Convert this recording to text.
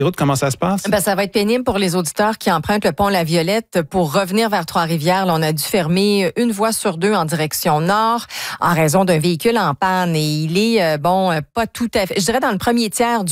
routes, comment ça se passe? Ben, ça va être pénible pour les auditeurs qui empruntent le pont La Violette pour revenir vers Trois-Rivières. Là, on a dû fermer une voie sur deux en direction nord en raison d'un véhicule en panne et il est, pas tout à fait, je dirais dans le premier tiers du